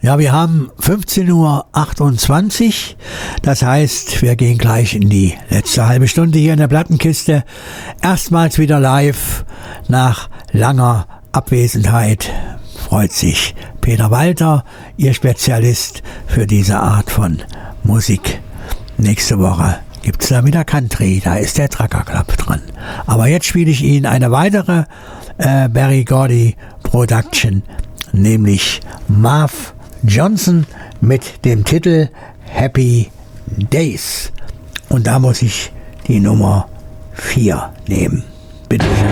Ja, wir haben 15:28 Uhr. Das heißt, wir gehen gleich in die letzte halbe Stunde hier in der Plattenkiste. Erstmals wieder live nach langer Abwesenheit. Freut sich Peter Walter, Ihr Spezialist für diese Art von Musik. Nächste Woche gibt's da wieder Country, da ist der Trucker Club dran. Aber jetzt spiele ich Ihnen eine weitere Berry Gordy Production, nämlich Marv Johnson mit dem Titel Happy Days. Und da muss ich die Nummer 4 nehmen. Bitte schön.